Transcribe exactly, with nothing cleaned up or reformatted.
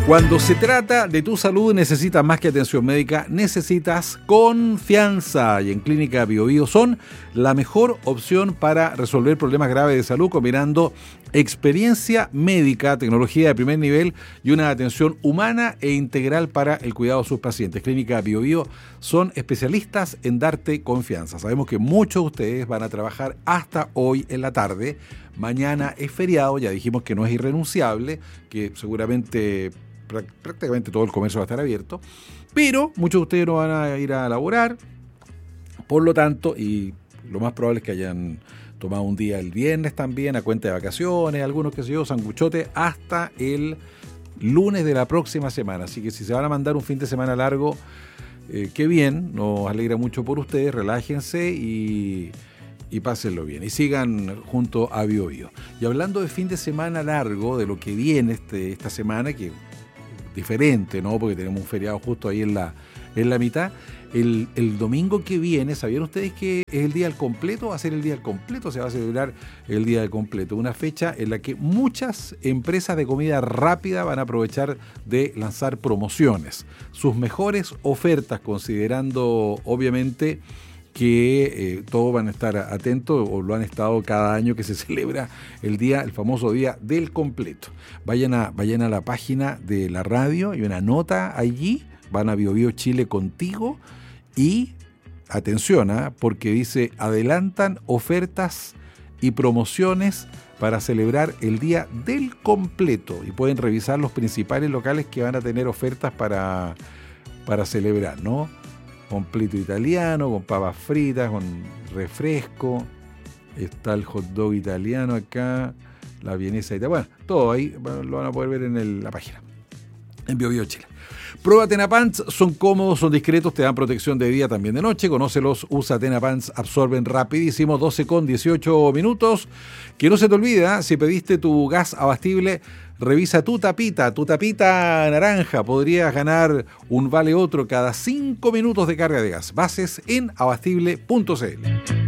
Cuando se trata de tu salud necesitas más que atención médica, necesitas confianza. Y en Clínica Bio Bio son la mejor opción para resolver problemas graves de salud, combinando experiencia médica, tecnología de primer nivel y una atención humana e integral para el cuidado de sus pacientes. Clínica Bio Bio son especialistas en darte confianza. Sabemos que muchos de ustedes van a trabajar hasta hoy en la tarde. Mañana es feriado, ya dijimos que no es irrenunciable, que seguramente prácticamente todo el comercio va a estar abierto, pero muchos de ustedes no van a ir a laborar, por lo tanto, y lo más probable es que hayan tomado un día el viernes también a cuenta de vacaciones, algunos que sé yo, sanguchote, hasta el lunes de la próxima semana. Así que si se van a mandar un fin de semana largo, eh, qué bien, nos alegra mucho por ustedes, relájense y... y pásenlo bien, y sigan junto a Bio Bio. Y hablando de fin de semana largo, de lo que viene este, esta semana, que es diferente, ¿no? Porque tenemos un feriado justo ahí en la, en la mitad. El, el domingo que viene, ¿sabían ustedes que es el Día del Completo? Va a ser el Día del Completo, se va a celebrar el Día del Completo. Una fecha en la que muchas empresas de comida rápida van a aprovechar de lanzar promociones. Sus mejores ofertas, considerando, obviamente, que eh, todos van a estar atentos, o lo han estado cada año que se celebra el día, el famoso Día del Completo. Vayan a, vayan a la página de la radio, hay una nota allí, van a Bio Bio Chile contigo y atención, ¿eh? Porque dice, adelantan ofertas y promociones para celebrar el Día del Completo, y pueden revisar los principales locales que van a tener ofertas para, para celebrar, ¿no? Completo italiano, con papas fritas, con refresco, está el hot dog italiano acá, la vienesa italiana, bueno, todo ahí lo van a poder ver en el, la página, en Bio Bio Chile. Prueba Tenapants, son cómodos, son discretos, te dan protección de día, también de noche. Conócelos, usa Tenapants, absorben rapidísimo, doce con dieciocho minutos. Que no se te olvide, ¿eh? Si pediste tu gas abastible, revisa tu tapita, tu tapita naranja. Podrías ganar un vale otro cada cinco minutos de carga de gas. Bases en abastible punto c l.